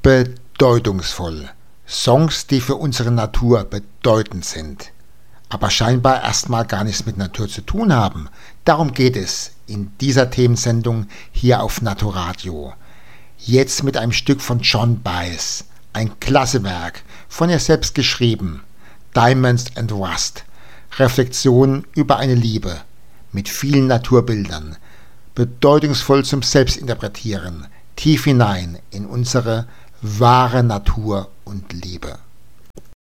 Bedeutungsvoll. Songs, die für unsere Natur bedeutend sind, aber scheinbar erstmal gar nichts mit Natur zu tun haben. Darum geht es in dieser Themensendung hier auf Naturadio. Jetzt mit einem Stück von Joan Baez, ein klasse Werk, von ihr selbst geschrieben, Diamonds and Rust, Reflexion über eine Liebe, mit vielen Naturbildern, bedeutungsvoll zum Selbstinterpretieren, tief hinein in unsere wahre Natur und Liebe.